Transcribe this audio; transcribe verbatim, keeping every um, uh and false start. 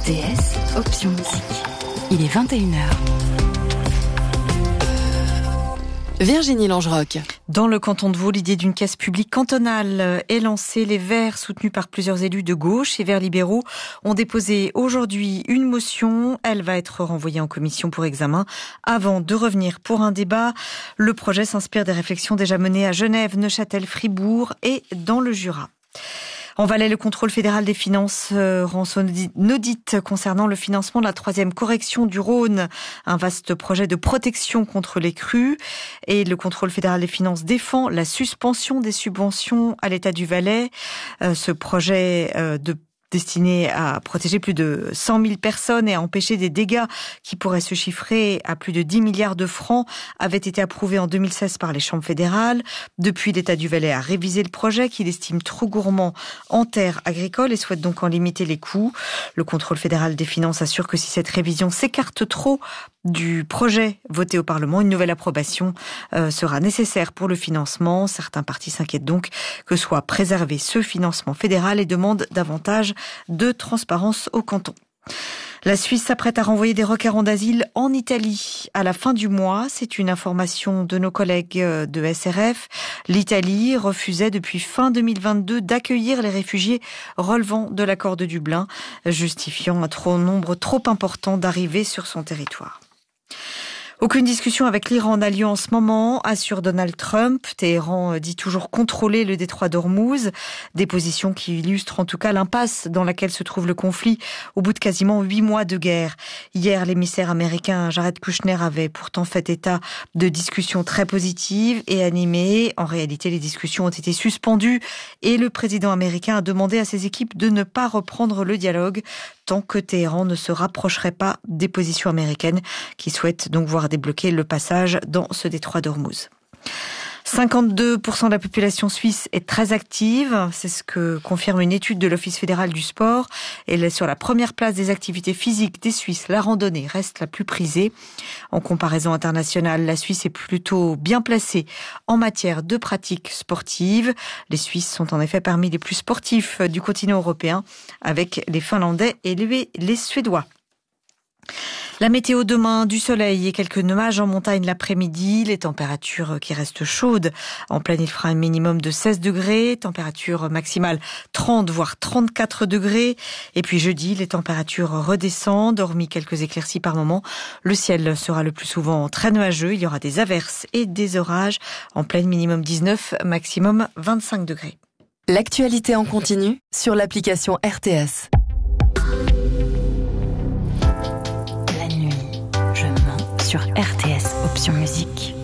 R T S, option musique. Il est vingt et une heures. Virginie Langeroc. Dans le canton de Vaud, l'idée d'une caisse publique cantonale est lancée. Les Verts, soutenus par plusieurs élus de gauche et Verts libéraux, ont déposé aujourd'hui une motion. Elle va être renvoyée en commission pour examen avant de revenir pour un débat. Le projet s'inspire des réflexions déjà menées à Genève, Neuchâtel, Fribourg et dans le Jura. En Valais, le contrôle fédéral des finances euh, rend son audit concernant le financement de la troisième correction du Rhône, un vaste projet de protection contre les crues. Et le contrôle fédéral des finances défend la suspension des subventions à l'État du Valais. Euh, ce projet euh, de destiné à protéger plus de cent mille personnes et à empêcher des dégâts qui pourraient se chiffrer à plus de dix milliards de francs, avait été approuvé en deux mille seize par les chambres fédérales. Depuis, l'État du Valais a révisé le projet qu'il estime trop gourmand en terres agricoles et souhaite donc en limiter les coûts. Le contrôle fédéral des finances assure que si cette révision s'écarte trop du projet voté au Parlement, une nouvelle approbation euh, sera nécessaire pour le financement. Certains partis s'inquiètent donc que soit préservé ce financement fédéral et demandent davantage de transparence au canton. La Suisse s'apprête à renvoyer des requérants d'asile en Italie à la fin du mois. C'est une information de nos collègues de S R F. L'Italie refusait depuis fin deux mille vingt-deux d'accueillir les réfugiés relevant de l'accord de Dublin, justifiant un trop nombre trop important d'arrivées sur son territoire. Aucune discussion avec l'Iran n'a lieu en ce moment, assure Donald Trump. Téhéran dit toujours contrôler le détroit d'Ormuz, des positions qui illustrent en tout cas l'impasse dans laquelle se trouve le conflit au bout de quasiment huit mois de guerre. Hier, l'émissaire américain Jared Kushner avait pourtant fait état de discussions très positives et animées. En réalité, les discussions ont été suspendues et le président américain a demandé à ses équipes de ne pas reprendre le dialogue tant que Téhéran ne se rapprocherait pas des positions américaines qui souhaitent donc voir débloquer le passage dans ce détroit d'Ormuz. cinquante-deux pour cent de la population suisse est très active, c'est ce que confirme une étude de l'Office fédéral du sport. Elle est sur la première place des activités physiques des Suisses. La randonnée reste la plus prisée. En comparaison internationale, la Suisse est plutôt bien placée en matière de pratiques sportives. Les Suisses sont en effet parmi les plus sportifs du continent européen, avec les Finlandais et les, les Suédois. La météo demain, du soleil et quelques nuages en montagne l'après-midi. Les températures qui restent chaudes. En pleine, il fera un minimum de seize degrés. Température maximale trente voire trente-quatre degrés. Et puis jeudi, les températures redescendent. Hormis quelques éclaircies par moment, le ciel sera le plus souvent très nuageux. Il y aura des averses et des orages. En pleine, minimum dix-neuf, maximum vingt-cinq degrés. L'actualité en continu sur l'application R T S. Sur R T S, option musique.